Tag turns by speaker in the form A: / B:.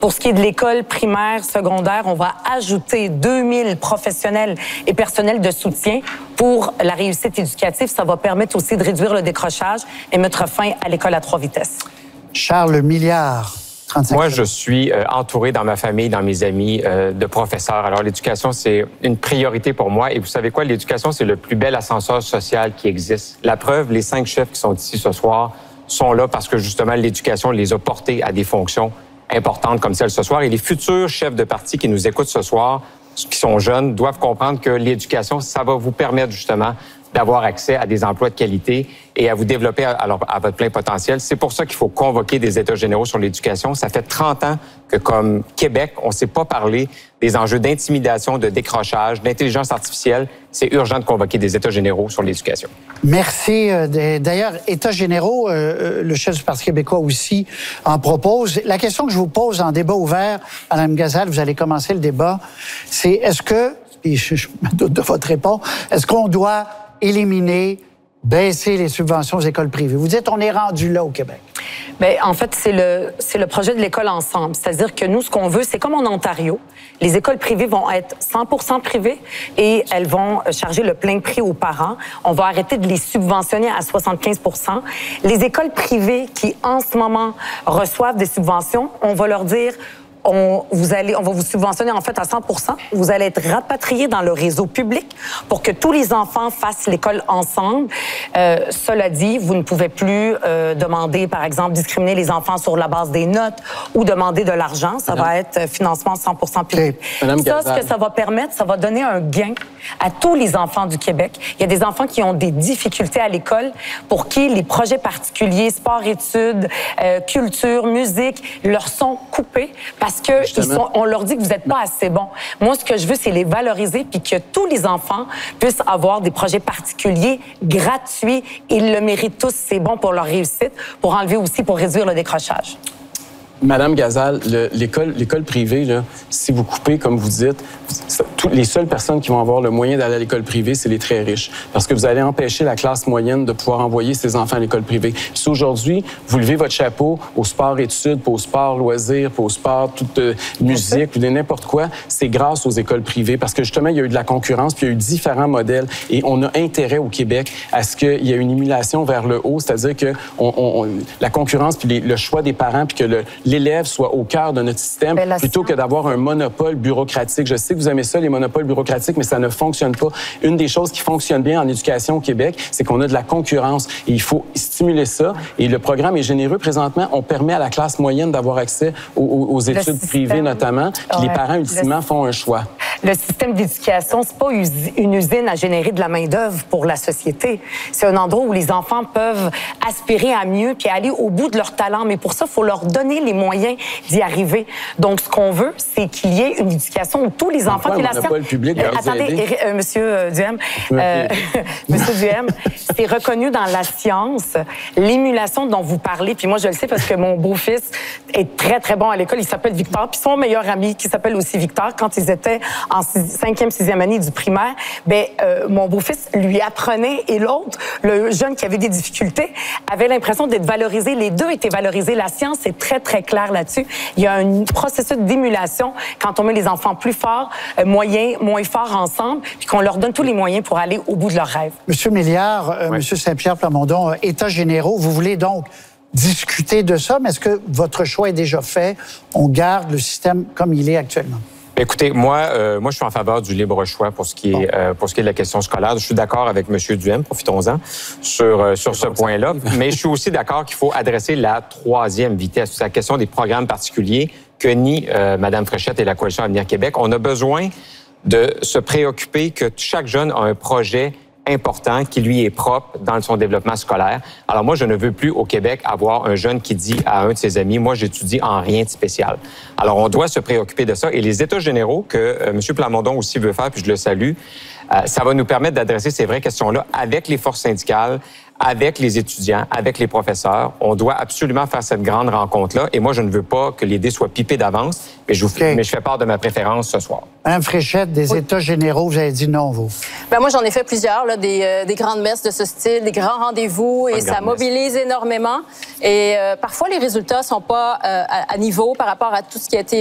A: Pour ce qui est de l'école primaire, secondaire, on va ajouter 2000 professionnels et personnels de soutien pour la réussite éducative. Ça va permettre aussi de réduire le décrochage et mettre fin à l'école à 3 vitesses.
B: Charles Milliard.
C: Moi, je suis entouré dans ma famille, dans mes amis, de professeurs. Alors, l'éducation, c'est une priorité pour moi. Et vous savez quoi? L'éducation, c'est le plus bel ascenseur social qui existe. La preuve, les 5 chefs qui sont ici ce soir sont là parce que, justement, l'éducation les a portés à des fonctions importantes comme celle ce soir. Et les futurs chefs de parti qui nous écoutent ce soir, qui sont jeunes, doivent comprendre que l'éducation, ça va vous permettre, justement, d'avoir accès à des emplois de qualité et à vous développer à votre plein potentiel. C'est pour ça qu'il faut convoquer des États généraux sur l'éducation. Ça fait 30 ans que, comme Québec, on ne s'est pas parlé des enjeux d'intimidation, de décrochage, d'intelligence artificielle. C'est urgent de convoquer des États généraux sur l'éducation.
B: Merci. D'ailleurs, États généraux, le chef du Parti québécois aussi en propose. La question que je vous pose en débat ouvert, Mme Gazal, vous allez commencer le débat, c'est est-ce que, et je me doute de votre réponse, est-ce qu'on doit éliminer, baisser les subventions aux écoles privées? Vous dites on est rendu là au Québec.
A: Bien, en fait, c'est le projet de l'école ensemble. C'est-à-dire que nous, ce qu'on veut, c'est comme en Ontario, les écoles privées vont être 100% privées et elles vont charger le plein prix aux parents. On va arrêter de les subventionner à 75%. Les écoles privées qui, en ce moment, reçoivent des subventions, on va leur dire... On va vous subventionner en fait à 100%. Vous allez être rapatriés dans le réseau public pour que tous les enfants fassent l'école ensemble. Cela dit, vous ne pouvez plus demander, par exemple, discriminer les enfants sur la base des notes ou demander de l'argent. Ça va être financement 100% public. Ça, ce que ça va permettre, ça va donner un gain à tous les enfants du Québec. Il y a des enfants qui ont des difficultés à l'école pour qui les projets particuliers, sport-études, culture, musique, leur sont coupés parce que on leur dit que vous n'êtes pas assez bon. Moi, ce que je veux, c'est les valoriser puis que tous les enfants puissent avoir des projets particuliers gratuits. Ils le méritent tous. C'est bon pour leur réussite, pour enlever aussi, pour réduire le décrochage.
D: Madame Gazal, l'école privée, là, si vous coupez, comme vous dites, les seules personnes qui vont avoir le moyen d'aller à l'école privée, c'est les très riches. Parce que vous allez empêcher la classe moyenne de pouvoir envoyer ses enfants à l'école privée. Si aujourd'hui, vous levez votre chapeau au sport-études, au sport-loisirs, au sport, toute musique, ou n'importe quoi, c'est grâce aux écoles privées. Parce que justement, il y a eu de la concurrence, puis il y a eu différents modèles. Et on a intérêt au Québec à ce qu'il y ait une émulation vers le haut, c'est-à-dire que la concurrence, puis le choix des parents, puis que l'élève soit au cœur de notre système plutôt que d'avoir un monopole bureaucratique. Je sais que vous aimez ça, les monopoles bureaucratiques, mais ça ne fonctionne pas. Une des choses qui fonctionne bien en éducation au Québec, c'est qu'on a de la concurrence et il faut stimuler ça. Et le programme est généreux présentement. On permet à la classe moyenne d'avoir accès aux études privées notamment. Puis les parents, ultimement, font un choix.
A: Le système d'éducation, c'est pas une usine à générer de la main-d'œuvre pour la société. C'est un endroit où les enfants peuvent aspirer à mieux puis aller au bout de leur talent. Mais pour ça, il faut leur donner les moyens d'y arriver. Donc, ce qu'on veut, c'est qu'il y ait une éducation où tous les enfants qui la servent... Attendez, Monsieur Duhem, Monsieur Duhem, c'est reconnu dans la science, l'émulation dont vous parlez. Puis moi, je le sais parce que mon beau-fils est très, très bon à l'école. Il s'appelle Victor. Puis son meilleur ami, qui s'appelle aussi Victor, quand ils étaient en 5e, 6e année du primaire, mon beau-fils lui apprenait et l'autre, le jeune qui avait des difficultés, avait l'impression d'être valorisé. Les deux étaient valorisés. La science est très, très claire là-dessus. Il y a un processus d'émulation quand on met les enfants plus forts, moyens, moins forts ensemble, puis qu'on leur donne tous les moyens pour aller au bout de leurs rêves.
B: Monsieur Milliard, Monsieur Saint-Pierre Plamondon, États généraux, vous voulez donc discuter de ça, mais est-ce que votre choix est déjà fait? On garde le système comme il est actuellement?
C: Écoutez, moi, je suis en faveur du libre choix pour ce qui est de la question scolaire. Je suis d'accord avec M. Duhem, profitons-en, sur ce point-là. Mais je suis aussi d'accord qu'il faut adresser la 3e vitesse. C'est la question des programmes particuliers que nie Mme Fréchette et la Coalition Avenir Québec. On a besoin de se préoccuper que chaque jeune a un projet important qui lui est propre dans son développement scolaire. Alors moi, je ne veux plus au Québec avoir un jeune qui dit à un de ses amis, moi, j'étudie en rien de spécial. Alors, on doit se préoccuper de ça. Et les États généraux que M. Plamondon aussi veut faire, puis je le salue, ça va nous permettre d'adresser ces vraies questions-là avec les forces syndicales, avec les étudiants, avec les professeurs. On doit absolument faire cette grande rencontre-là. Et moi, je ne veux pas que les dés soient pipés d'avance. Mais je fais part de ma préférence ce soir.
B: Madame Fréchette, des États généraux, vous avez dit non, vous?
E: Ben moi, j'en ai fait plusieurs, là, des grandes messes de ce style, des grands rendez-vous, et ça mobilise énormément. Et parfois, les résultats sont pas à niveau par rapport à tout ce qui a été